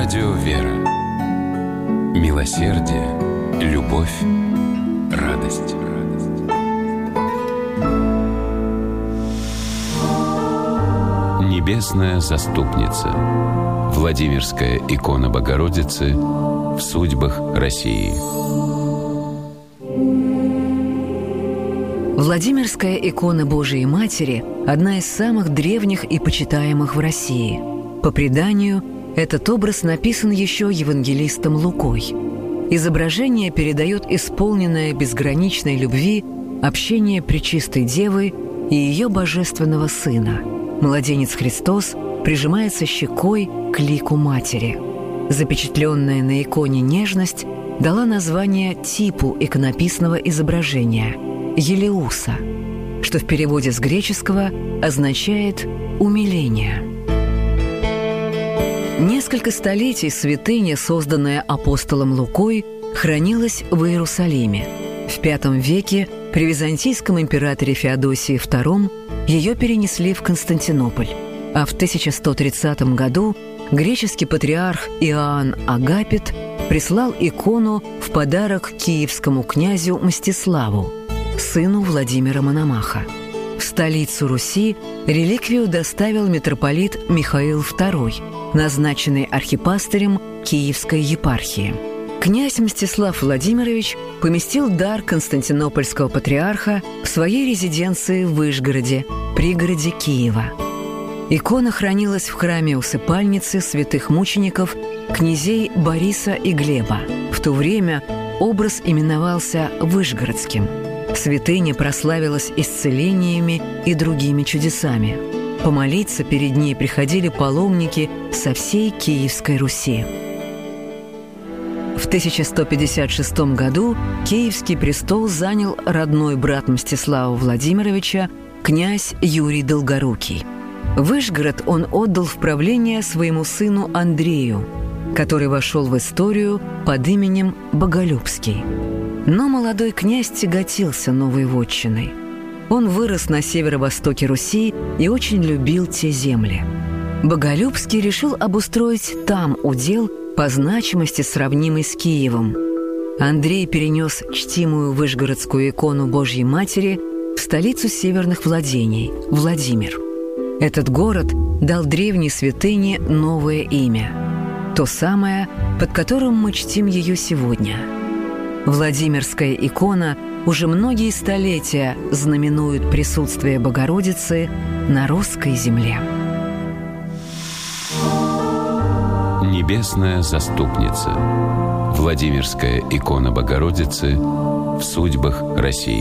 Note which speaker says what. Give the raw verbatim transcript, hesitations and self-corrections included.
Speaker 1: Радио «Вера». Милосердие, любовь, радость. Небесная заступница. Владимирская икона Богородицы в судьбах России.
Speaker 2: Владимирская икона Божией Матери – одна из самых древних и почитаемых в России. По преданию, этот образ написан еще евангелистом Лукой. Изображение передает исполненное безграничной любви общение Пречистой Девы и ее божественного Сына. Младенец Христос прижимается щекой к лику Матери. Запечатленная на иконе нежность дала название типу иконописного изображения – елеуса, что в переводе с греческого означает «умиление». Несколько столетий святыня, созданная апостолом Лукой, хранилась в Иерусалиме. В пятом веке при византийском императоре Феодосии втором ее перенесли в Константинополь, а в тысяча сто тридцатом году греческий патриарх Иоанн Агапит прислал икону в подарок киевскому князю Мстиславу, сыну Владимира Мономаха. В столицу Руси реликвию доставил митрополит Михаил второй, назначенный архипастырем Киевской епархии. Князь Мстислав Владимирович поместил дар константинопольского патриарха в своей резиденции в Вышгороде, пригороде Киева. Икона хранилась в храме усыпальницы святых мучеников князей Бориса и Глеба. В то время образ именовался Вышгородским. Святыня прославилась исцелениями и другими чудесами. Помолиться перед ней приходили паломники со всей Киевской Руси. В тысяча сто пятьдесят шестом году Киевский престол занял родной брат Мстислава Владимировича, князь Юрий Долгорукий. Вышгород он отдал в правление своему сыну Андрею, который вошел в историю под именем Боголюбский. Но молодой князь тяготился новой вотчиной. Он вырос на северо-востоке Руси и очень любил те земли. Боголюбский решил обустроить там удел по значимости сравнимый с Киевом. Андрей перенес чтимую вышгородскую икону Божьей Матери в столицу северных владений – Владимир. Этот город дал древней святыне новое имя, то самое, под которым мы чтим ее сегодня. Владимирская икона уже многие столетия знаменует присутствие Богородицы на русской земле.
Speaker 1: Небесная заступница. Владимирская икона Богородицы в судьбах России.